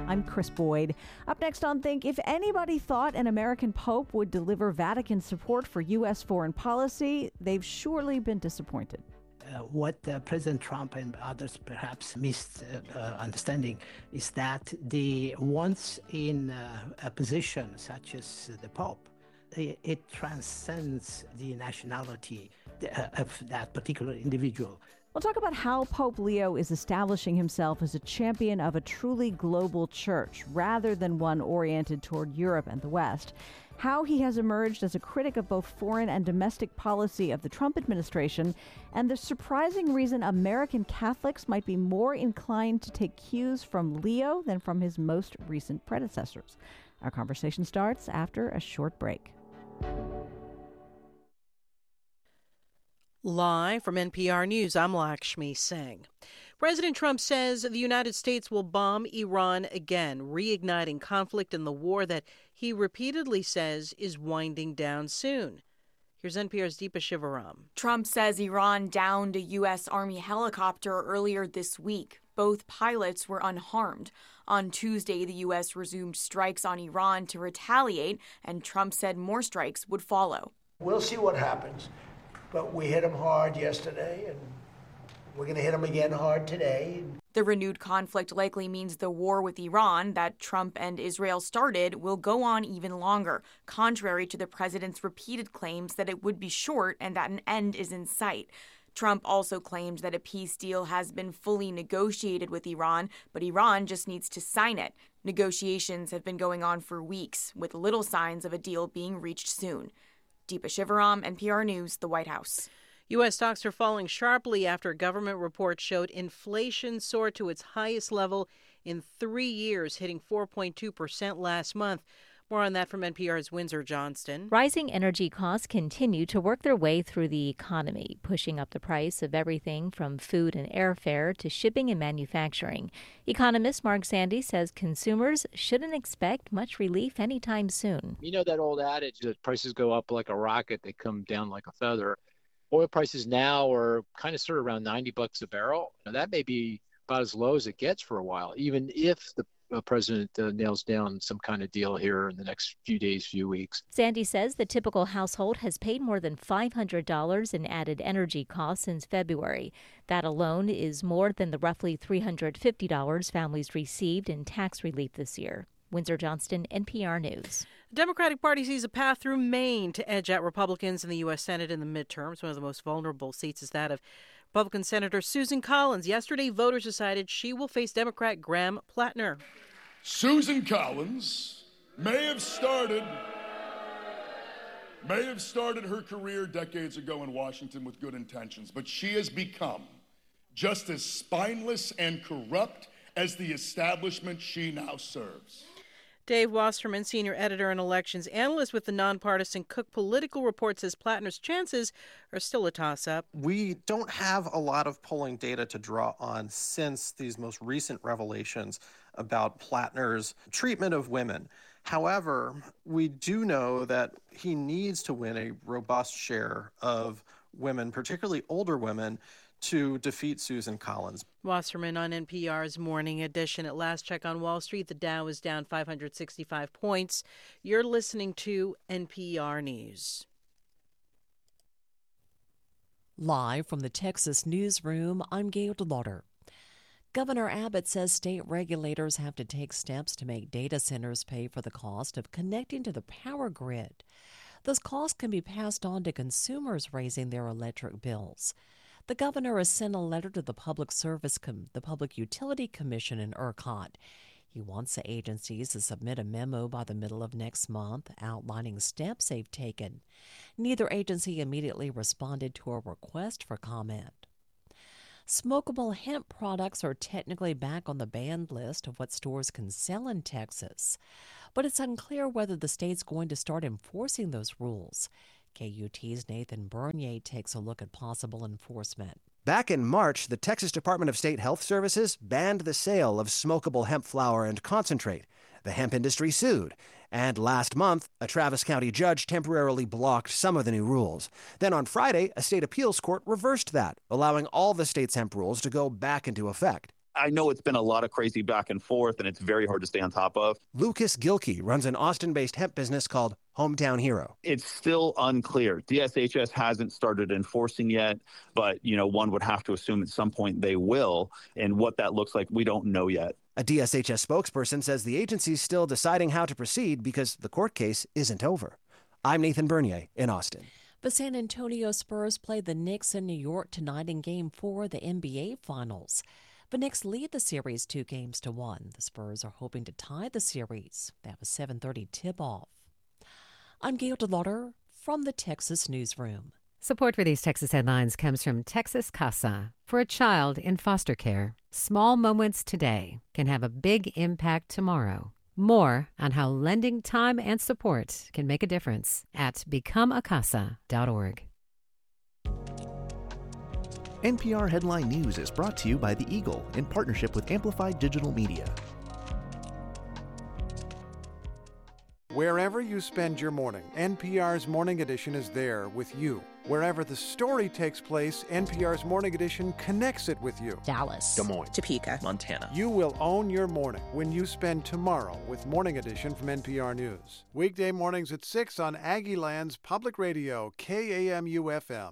I'm Chris Boyd. Up next on Think, if anybody thought an American pope would deliver Vatican support for U.S. foreign policy, they've surely been disappointed. What President Trump and others perhaps missed understanding is that once in a position such as the Pope, it transcends the nationality of that particular individual. We'll talk about how Pope Leo is establishing himself as a champion of a truly global church rather than one oriented toward Europe and the West. How he has emerged as a critic of both foreign and domestic policy of the Trump administration, and the surprising reason American Catholics might be more inclined to take cues from Leo than from his most recent predecessors. Our conversation starts after a short break. Live from NPR News, I'm Lakshmi Singh. President Trump says the United States will bomb Iran again, reigniting conflict in the war that he repeatedly says is winding down soon. Here's NPR's Deepa Shivaram. Trump says Iran downed a U.S. Army helicopter earlier this week. Both pilots were unharmed. On Tuesday, the U.S. resumed strikes on Iran to retaliate, and Trump said more strikes would follow. We'll see what happens. But we hit them hard yesterday, and we're going to hit them again hard today. The renewed conflict likely means the war with Iran that Trump and Israel started will go on even longer, contrary to the president's repeated claims that it would be short and that an end is in sight. Trump also claimed that a peace deal has been fully negotiated with Iran, but Iran just needs to sign it. Negotiations have been going on for weeks, with little signs of a deal being reached soon. Deepa Shivaram, NPR News, the White House. U.S. stocks are falling sharply after a government report showed inflation soared to its highest level in 3 years, hitting 4.2% last month. More on that from NPR's Windsor Johnston. Rising energy costs continue to work their way through the economy, pushing up the price of everything from food and airfare to shipping and manufacturing. Economist Mark Zandi says consumers shouldn't expect much relief anytime soon. You know that old adage that prices go up like a rocket, they come down like a feather. Oil prices now are kind of sort of around $90 a barrel. Now, that may be about as low as it gets for a while, even if the president nails down some kind of deal here in the next few days, few weeks. Sandy says the typical household has paid more than $500 in added energy costs since February. That alone is more than the roughly $350 families received in tax relief this year. Windsor Johnston, NPR News. The Democratic Party sees a path through Maine to edge out Republicans in the U.S. Senate in the midterms. One of the most vulnerable seats is that of Republican Senator Susan Collins. Yesterday, voters decided she will face Democrat Graham Plattner. Susan Collins may have started her career decades ago in Washington with good intentions, but she has become just as spineless and corrupt as the establishment she now serves. Dave Wasserman, senior editor and elections analyst with the nonpartisan Cook Political Report, says Plattner's chances are still a toss-up. We don't have a lot of polling data to draw on since these most recent revelations about Plattner's treatment of women. However, we do know that he needs to win a robust share of women, particularly older women, to defeat Susan Collins. Wasserman on NPR's Morning Edition. At last check on Wall Street, the Dow is down 565 points. You're listening to NPR News. Live from the Texas newsroom, I'm Gail DeLauder. Governor Abbott says state regulators have to take steps to make data centers pay for the cost of connecting to the power grid. Those costs can be passed on to consumers raising their electric bills. The governor has sent a letter to the the Public Utility Commission in ERCOT. He wants the agencies to submit a memo by the middle of next month outlining steps they've taken. Neither agency immediately responded to a request for comment. Smokable hemp products are technically back on the banned list of what stores can sell in Texas, but it's unclear whether the state's going to start enforcing those rules. KUT's Nathan Bernier takes a look at possible enforcement. Back in March, the Texas Department of State Health Services banned the sale of smokable hemp flower and concentrate. The hemp industry sued. And last month, a Travis County judge temporarily blocked some of the new rules. Then on Friday, a state appeals court reversed that, allowing all the state's hemp rules to go back into effect. I know it's been a lot of crazy back and forth, and it's very hard to stay on top of. Lucas Gilkey runs an Austin-based hemp business called Hometown Hero. It's still unclear. DSHS hasn't started enforcing yet, but, one would have to assume at some point they will. And what that looks like, we don't know yet. A DSHS spokesperson says the agency's still deciding how to proceed because the court case isn't over. I'm Nathan Bernier in Austin. The San Antonio Spurs play the Knicks in New York tonight in Game 4 of the NBA Finals. The Knicks lead the series 2-1. The Spurs are hoping to tie the series. They have a 7:30 tip-off. I'm Gail DeLauder from the Texas Newsroom. Support for these Texas headlines comes from Texas Casa. For a child in foster care, small moments today can have a big impact tomorrow. More on how lending time and support can make a difference at becomeacasa.org. NPR Headline News is brought to you by The Eagle in partnership with Amplified Digital Media. Wherever you spend your morning, NPR's Morning Edition is there with you. Wherever the story takes place, NPR's Morning Edition connects it with you. Dallas, Des Moines, Topeka, Montana. You will own your morning when you spend tomorrow with Morning Edition from NPR News. Weekday mornings at 6 on Aggieland's Public Radio, KAMU-FM.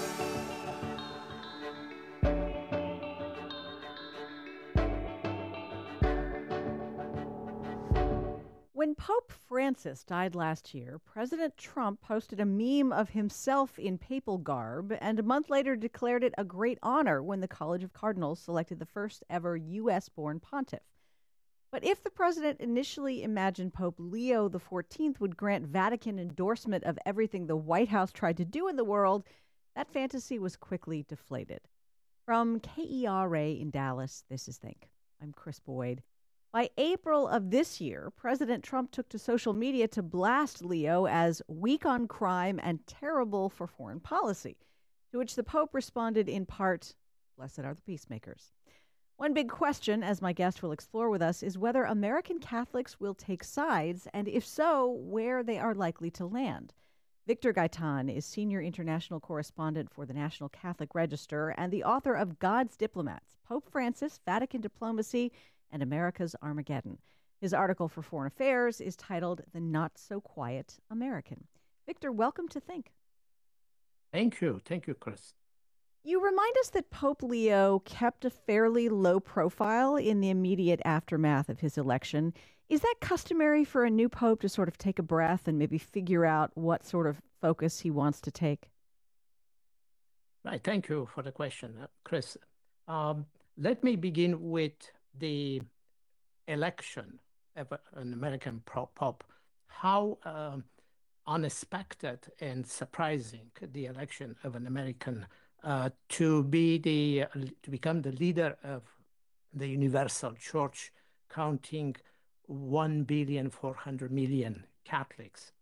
When Pope Francis died last year, President Trump posted a meme of himself in papal garb and a month later declared it a great honor when the College of Cardinals selected the first ever U.S.-born pontiff. But if the president initially imagined Pope Leo XIV would grant Vatican endorsement of everything the White House tried to do in the world, that fantasy was quickly deflated. From KERA in Dallas, this is Think. I'm Chris Boyd. By April of this year, President Trump took to social media to blast Leo as weak on crime and terrible for foreign policy, to which the Pope responded in part, "Blessed are the peacemakers." One big question, as my guest will explore with us, is whether American Catholics will take sides, and if so, where they are likely to land. Victor Gaitan is senior international correspondent for the National Catholic Register and the author of God's Diplomats, Pope Francis, Vatican Diplomacy, and America's Armageddon. His article for Foreign Affairs is titled The Not-So-Quiet American. Victor, welcome to Think. Thank you. Thank you, Chris. You remind us that Pope Leo kept a fairly low profile in the immediate aftermath of his election. Is that customary for a new pope to sort of take a breath and maybe figure out what sort of focus he wants to take? Right. Thank you for the question, Chris. Let me begin with the election of an American Pope. How unexpected and surprising the election of an American to become the leader of the Universal Church, counting 1,400,000,000 Catholics.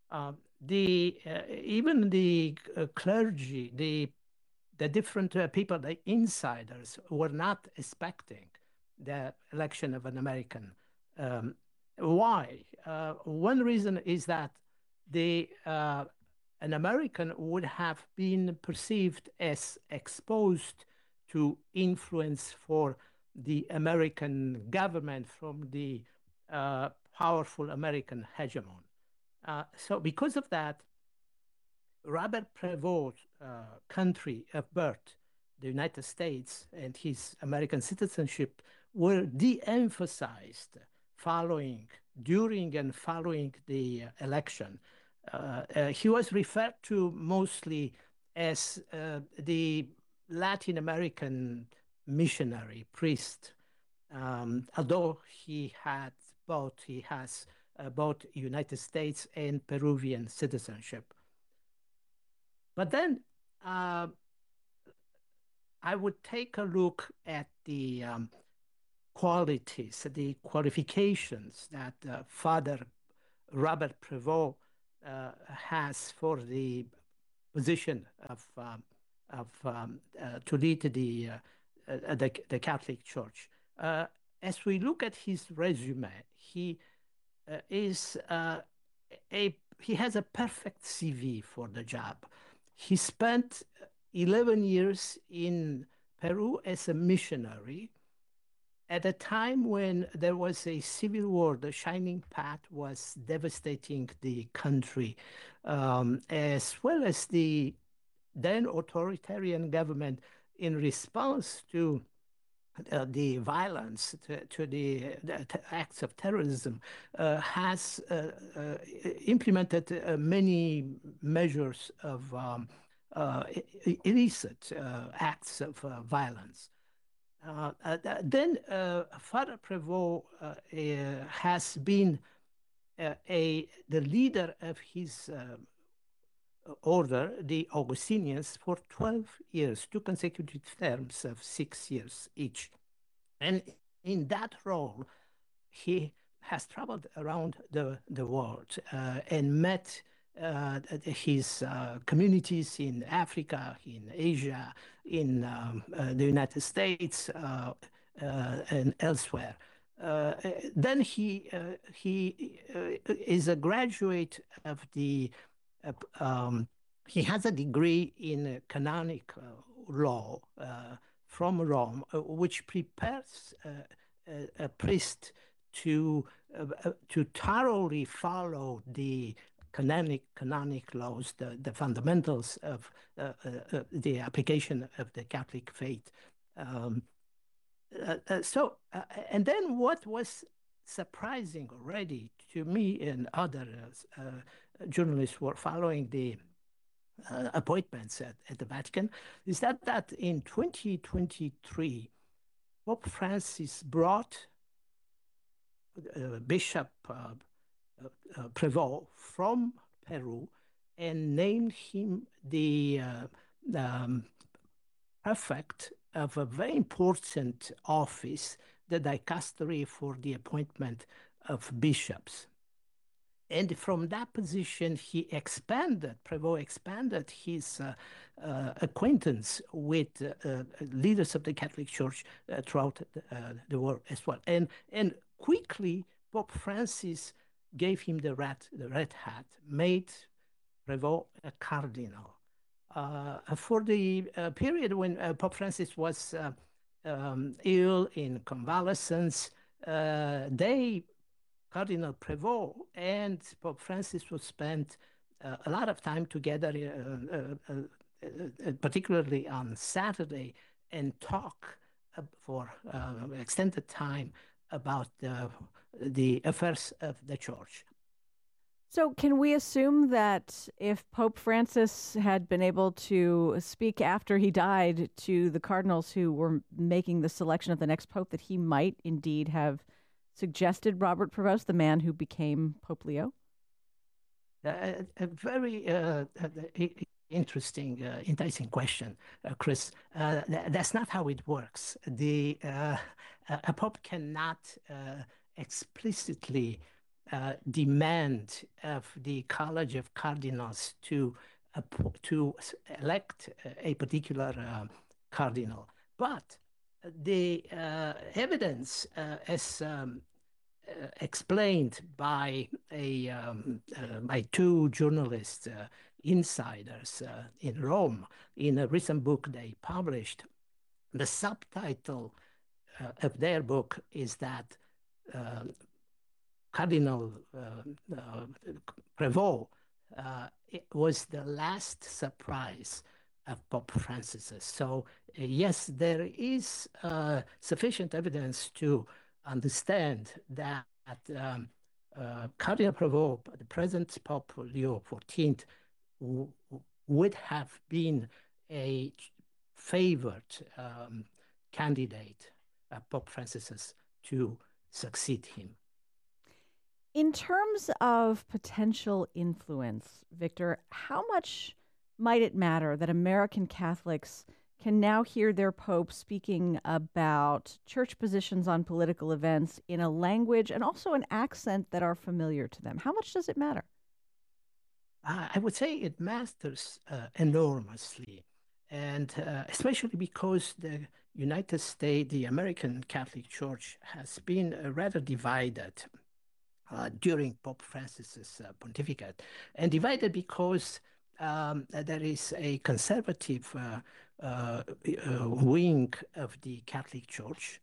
Even the clergy, the different people, the insiders, were not expecting the election of an American. Why? One reason is that an American would have been perceived as exposed to influence for the American government from the powerful American hegemon. So because of that, Robert Prevost's country of birth, the United States, and his American citizenship were de-emphasized during and following the election. He was referred to mostly as the Latin American missionary priest, although he has both United States and Peruvian citizenship. But then I would take a look at the qualities, the qualifications that Father Robert Prevost has for the position to lead the Catholic Church. As we look at his resume, he has a perfect CV for the job. He spent 11 years in Peru as a missionary, at a time when there was a civil war. The Shining Path was devastating the country, as well as the then authoritarian government in response to the violence, to the acts of terrorism, has implemented many measures of illicit acts of violence. Then Father Prévost has been the leader of his order, the Augustinians, for 12 years, 2 consecutive terms of 6 years each. And in that role, he has traveled around the world and met his communities in Africa, in Asia, in the United States, and elsewhere. Then he is a graduate of the he has a degree in canonic law from Rome, which prepares a priest to thoroughly follow the canonic laws, the fundamentals of the application of the Catholic faith. And then what was surprising already to me and other journalists who were following the appointments at the Vatican is that in 2023, Pope Francis brought Bishop Prévost from Peru and named him the prefect of a very important office, the dicastery for the appointment of bishops. And from that position, Prévost expanded his acquaintance with leaders of the Catholic Church throughout the world as well. And quickly, Pope Francis gave him the red hat, made Prévost a cardinal. For the period when Pope Francis was ill, in convalescence, Cardinal Prévost and Pope Francis would spend a lot of time together, particularly on Saturday, and talk for extended time about the affairs of the Church. So can we assume that if Pope Francis had been able to speak after he died to the cardinals who were making the selection of the next pope, that he might indeed have suggested Robert Prévost, the man who became Pope Leo? A very interesting, enticing question, Chris. That's not how it works. A pope cannot explicitly demand of the College of Cardinals to elect a particular cardinal. But the evidence, as explained by by 2 journalists, insiders in Rome, in a recent book they published, the subtitle of their book is that Cardinal Prévost it was the last surprise of Pope Francis. So yes, there is sufficient evidence to understand that Cardinal Prévost, the present Pope Leo XIV, would have been a favored candidate, Pope Francis's, to succeed him. In terms of potential influence, Victor, how much might it matter that American Catholics can now hear their Pope speaking about church positions on political events in a language and also an accent that are familiar to them? How much does it matter? I would say it matters enormously, and especially because the United States, the American Catholic Church, has been rather divided during Pope Francis's pontificate, and divided because there is a conservative wing of the Catholic Church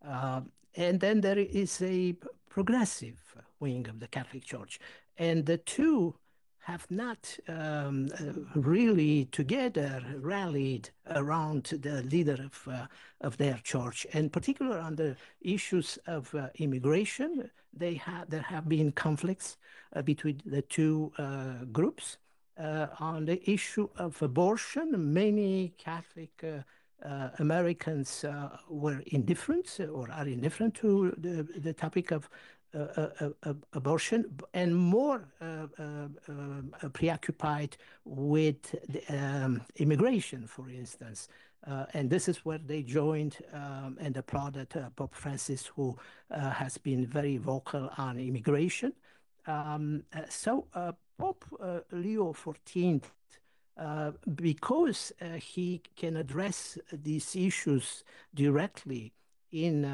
And then there is a progressive wing of the Catholic Church. And the two have not really together rallied around the leader of their church, and particularly on the issues of immigration. There have been conflicts between the two groups. On the issue of abortion, many Catholic Americans were indifferent or are indifferent to the topic of abortion, and more preoccupied with immigration, for instance. And this is where they joined and applauded Pope Francis, who has been very vocal on immigration. So Pope Leo XIV, because he can address these issues directly in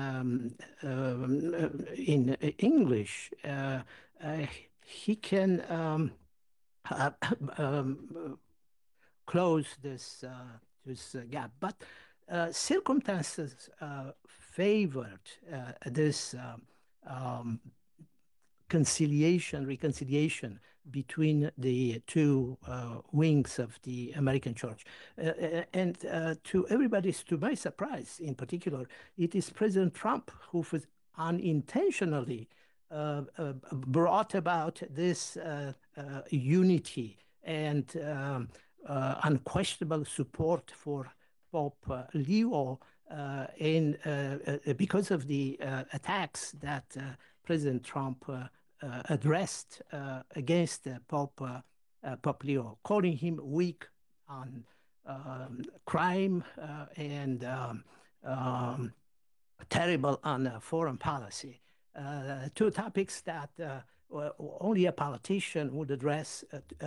English, he can close this gap. But circumstances favored this reconciliation between the two wings of the American church. And to my surprise in particular, it is President Trump who was unintentionally brought about this unity and unquestionable support for Pope Leo because of the attacks that President Trump addressed against Pope Leo, calling him weak on crime and terrible on foreign policy. Two topics that only a politician would address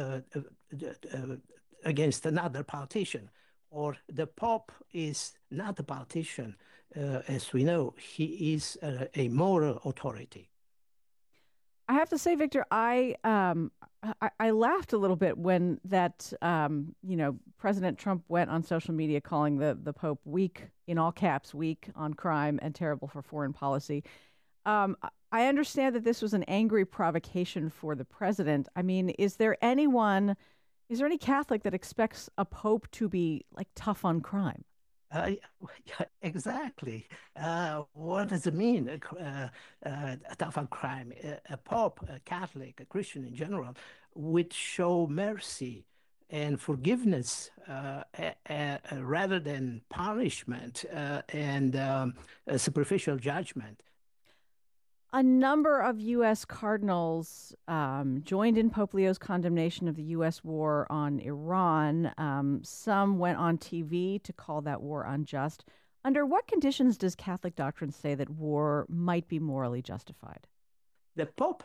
against another politician. Or the Pope is not a politician, as we know. He is a moral authority. I have to say, Victor, I laughed a little bit when that President Trump went on social media calling the Pope weak, in all caps, weak on crime and terrible for foreign policy. I understand that this was an angry provocation for the president. I mean, is there any Catholic that expects a pope to be like tough on crime? Exactly. What does it mean, tough on crime? A pope, a Catholic, a Christian in general, would show mercy and forgiveness rather than punishment and superficial judgment. A number of U.S. cardinals joined in Pope Leo's condemnation of the U.S. war on Iran. Some went on TV to call that war unjust. Under what conditions does Catholic doctrine say that war might be morally justified? The Pope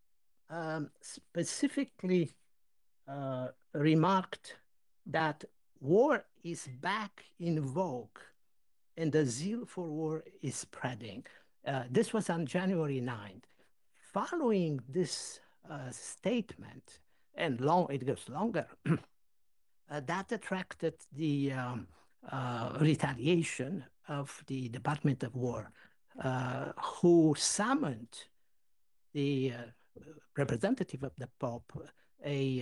specifically remarked that war is back in vogue and the zeal for war is spreading. This was on January 9th. Following this statement, and it goes longer, that attracted the retaliation of the Department of War, who summoned the representative of the Pope, a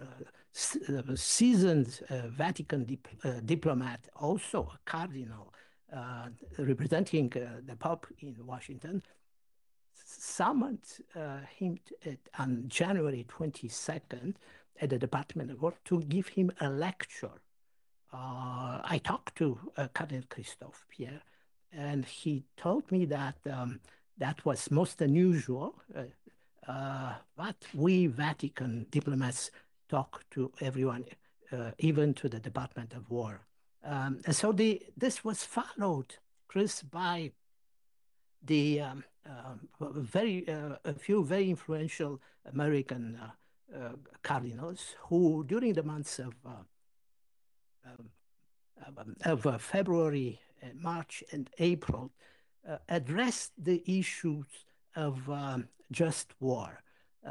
seasoned Vatican diplomat, also a cardinal, representing the Pope in Washington, summoned him on January 22nd at the Department of War to give him a lecture. I talked to Cardinal Christophe Pierre, and he told me that that was most unusual, but we Vatican diplomats talk to everyone, even to the Department of War. So this was followed, Chris, by the a few very influential American cardinals who, during the months of February, March, and April, addressed the issues of just war.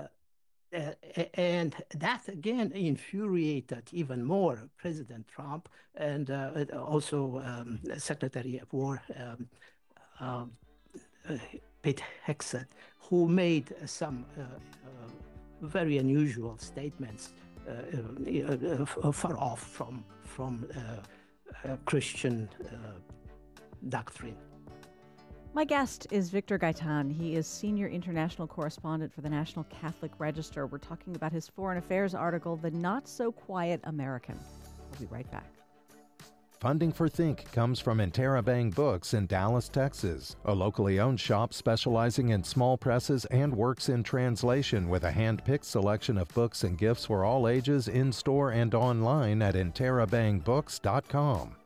And that, again, infuriated even more President Trump and also Secretary of War Pete Hegseth, who made some very unusual statements far off from Christian doctrine. My guest is Victor Gaitan. He is senior international correspondent for the National Catholic Register. We're talking about his foreign affairs article, The Not So Quiet American. We'll be right back. Funding for Think comes from Interabang Books in Dallas, Texas, a locally owned shop specializing in small presses and works in translation with a hand-picked selection of books and gifts for all ages in-store and online at interabangbooks.com.